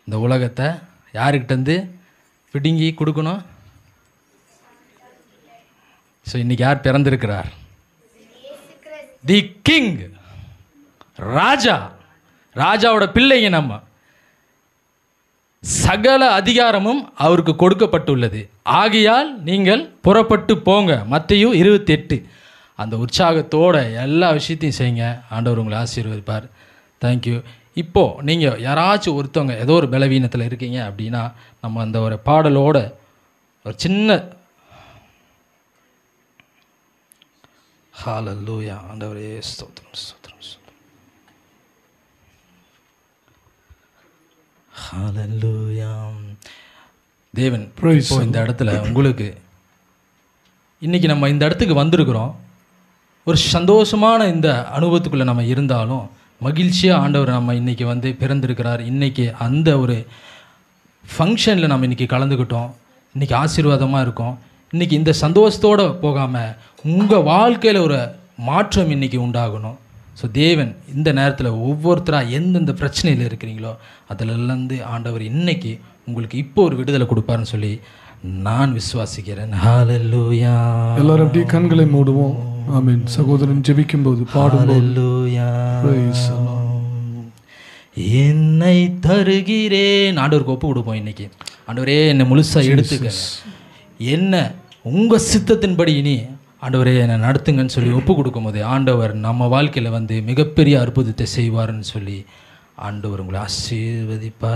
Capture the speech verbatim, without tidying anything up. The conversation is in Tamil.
இந்த உலகத்தை யாருக்கிட்டேருந்து பிடுங்கி கொடுக்கணும். ஸோ இன்றைக்கி யார் பிறந்திருக்கிறார்? தி கிங், ராஜா. ராஜாவோட பிள்ளைங்க நம்ம. சகல அதிகாரமும் அவருக்கு கொடுக்கப்பட்டுள்ளது. ஆகையால் நீங்கள் புறப்பட்டு போங்க. மத்தேயு இருபத்தி எட்டு. அந்த உற்சாகத்தோட எல்லா விஷயத்தையும் செய்யுங்க. ஆண்டவர் உங்களை ஆசீர்வதிப்பார். தேங்க்யூ. இப்போது நீங்கள் யாராச்சும் ஒருத்தவங்க ஏதோ ஒரு பலவீனத்தில் இருக்கீங்க அப்படின்னா, நம்ம அந்த ஒரு பாடலோட ஒரு சின்ன ஹல்லேலூயா. ஆண்டவரே ஸ்தோத்திரம் ஸ்தோத்திரம் ஸ்தோத்திரம். ஹல்லேலூயா. தேவன் இப்போ இந்த இடத்துல உங்களுக்கு இன்றைக்கி நம்ம இந்த இடத்துக்கு வந்திருக்கிறோம். ஒரு சந்தோஷமான இந்த அனுபவத்துக்குள்ளே நம்ம இருந்தாலும் மகிழ்ச்சியாக ஆண்டவர் நம்ம இன்றைக்கி வந்து பிறந்திருக்கிறார். இன்றைக்கி அந்த ஒரு ஃபங்க்ஷனில் நம்ம இன்றைக்கி கலந்துக்கிட்டோம். இன்றைக்கி ஆசீர்வாதமாக இருக்கும். இன்றைக்கி இந்த சந்தோஷத்தோடு போகாமல் உங்கள் வாழ்க்கையில் ஒரு மாற்றம் இன்றைக்கி உண்டாகணும். ஸோ தேவன் இந்த நேரத்தில் ஒவ்வொருத்தராக எந்தெந்த பிரச்சனையில் இருக்கிறீங்களோ அதிலிருந்து ஆண்டவர் இன்றைக்கி உங்களுக்கு இப்போ ஒரு விடுதலை கொடுப்பாருன்னு சொல்லி நான் விசுவாசிக்கிறேன். ஹல்லேலூயா. எல்லாரும் அப்படியே கண்களை மூடுவோம். ஆமென். சகோதரன் ஜெபிக்கும்போது பாடும்போது என்னை தருகிறேன் ஆண்டவருக்கு ஒப்பு கொடுப்போம். இன்னைக்கு ஆண்டவரே என்னை முழுசாக எடுத்துக்க, என்ன உங்கள் சித்தத்தின்படி இனி ஆண்டவரே என்னை நடத்துங்கன்னு சொல்லி ஒப்பு கொடுக்கும் போது ஆண்டவர் நம்ம வாழ்க்கையில் வந்து மிகப்பெரிய அற்புதத்தை செய்வார்னு சொல்லி ஆண்டவர் உங்களை ஆசீர்வதிப்பார்.